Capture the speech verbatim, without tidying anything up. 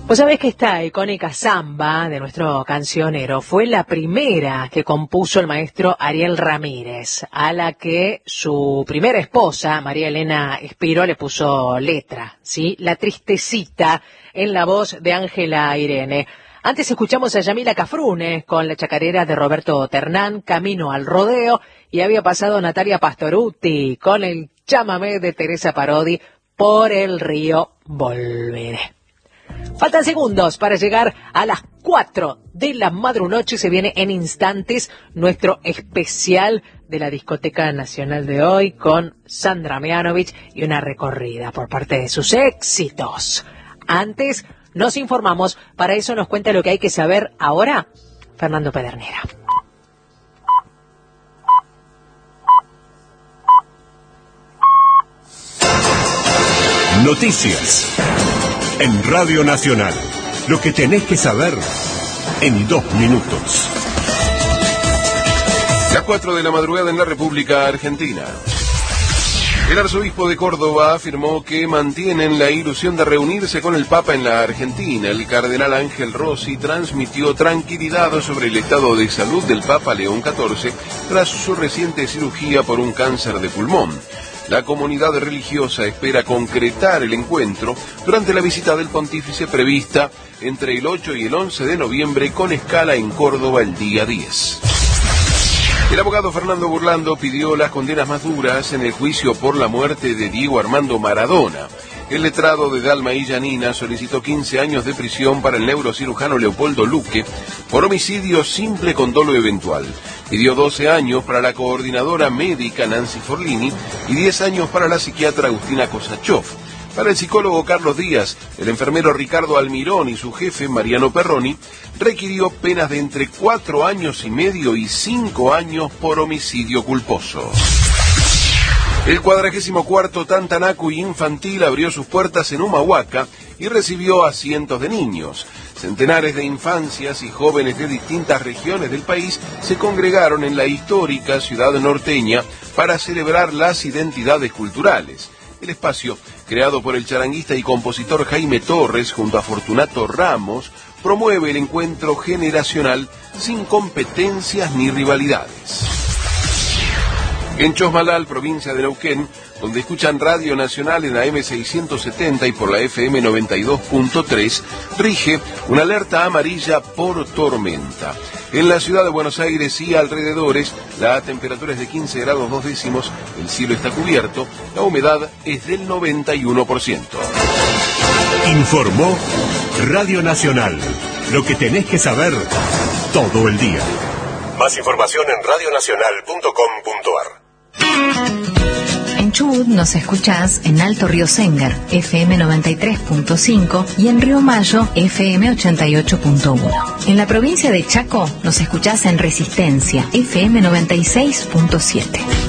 Vos sabés que esta icónica samba de nuestro cancionero fue la primera que compuso el maestro Ariel Ramírez, a la que su primera esposa, María Elena Espiro, le puso letra, ¿sí? La Tristecita, en la voz de Ángela Irene. Antes escuchamos a Yamila Cafrune con la chacarera de Roberto Ternán, Camino al Rodeo, y había pasado Natalia Pastorutti con el chamamé de Teresa Parodi, Por el río volveré. Faltan segundos para llegar a las cuatro de la madrunoche. Se viene en instantes nuestro especial de la Discoteca Nacional de hoy con Sandra Mianovich y una recorrida por parte de sus éxitos. Antes nos informamos, para eso nos cuenta lo que hay que saber ahora Fernando Pedernera. Noticias en Radio Nacional. Lo que tenés que saber en dos minutos. Las cuatro de la madrugada en la República Argentina. El arzobispo de Córdoba afirmó que mantienen la ilusión de reunirse con el Papa en la Argentina. El cardenal Ángel Rossi transmitió tranquilidad sobre el estado de salud del Papa León catorce tras su reciente cirugía por un cáncer de pulmón. La comunidad religiosa espera concretar el encuentro durante la visita del pontífice prevista entre el ocho y el once de noviembre, con escala en Córdoba el día diez. El abogado Fernando Burlando pidió las condenas más duras en el juicio por la muerte de Diego Armando Maradona. El letrado de Dalma y Yanina solicitó quince años de prisión para el neurocirujano Leopoldo Luque por homicidio simple con dolo eventual. Pidió doce años para la coordinadora médica Nancy Forlini y diez años para la psiquiatra Agustina Kosachov. Para el psicólogo Carlos Díaz, el enfermero Ricardo Almirón y su jefe Mariano Perroni requirió penas de entre cuatro años y medio y cinco años por homicidio culposo. El cuadragésimo cuarto Tantanacu Infantil abrió sus puertas en Humahuaca y recibió a cientos de niños. Centenares de infancias y jóvenes de distintas regiones del país se congregaron en la histórica ciudad norteña para celebrar las identidades culturales. El espacio, creado por el charanguista y compositor Jaime Torres junto a Fortunato Ramos, promueve el encuentro generacional sin competencias ni rivalidades. En Chosmalal, provincia de Neuquén, donde escuchan Radio Nacional en la eme seiscientos setenta y por la efe eme noventa y dos punto tres, rige una alerta amarilla por tormenta. En la ciudad de Buenos Aires y alrededores, la temperatura es de quince grados dos décimos, el cielo está cubierto, la humedad es del noventa y uno por ciento. Informó Radio Nacional. Lo que tenés que saber todo el día. Más información en radio nacional punto com punto ar. En Chubut nos escuchás en Alto Río Sengar, efe eme noventa y tres punto cinco, y en Río Mayo, efe eme ochenta y ocho punto uno. En la provincia de Chaco nos escuchás en Resistencia, efe eme noventa y seis punto siete.